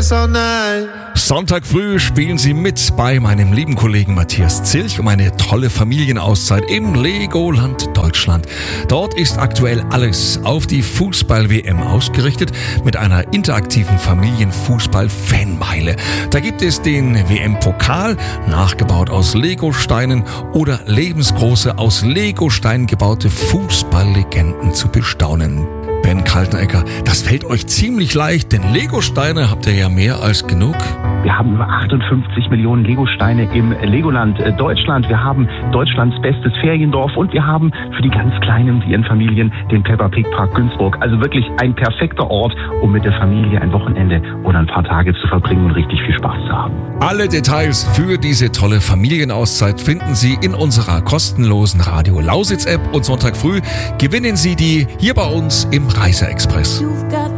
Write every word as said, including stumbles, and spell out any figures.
guess all night. Sonntag früh spielen Sie mit bei meinem lieben Kollegen Matthias Zilch um eine tolle Familienauszeit im Legoland Deutschland. Dort ist aktuell alles auf die Fußball-W M ausgerichtet mit einer interaktiven Familienfußball-Fanmeile. Da gibt es den W M-Pokal, nachgebaut aus Legosteinen, oder lebensgroße aus Legosteinen gebaute Fußballlegenden zu bestaunen. Ben Kaltenecker, das fällt euch ziemlich leicht, denn Legosteine habt ihr ja mehr als genug. Wir haben über achtundfünfzig Millionen Legosteine im Legoland Deutschland. Wir haben Deutschlands bestes Feriendorf und wir haben für die ganz Kleinen, die ihren Familien, den Peppa Pig Park Günzburg. Also wirklich ein perfekter Ort, um mit der Familie ein Wochenende oder ein paar Tage zu verbringen und richtig viel Spaß zu haben. Alle Details für diese tolle Familienauszeit finden Sie in unserer kostenlosen Radio Lausitz App und Sonntag früh gewinnen Sie die hier bei uns im Reiseexpress.